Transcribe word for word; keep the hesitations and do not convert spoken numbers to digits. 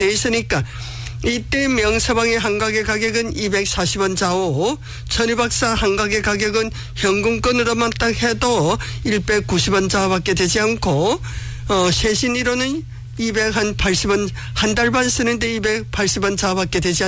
돼 있으니까 이때 명서방의 한 가게 가격은 이백사십 원 좌우, 천희박사 한 가게 가격은 현금권으로만 딱 해도 백구십 원 좌우밖에 되지 않고, 어, 세신 일 호는 이백팔십 원, 한 달 반 쓰는데 이백팔십 원 좌우밖에 되지 않습니다.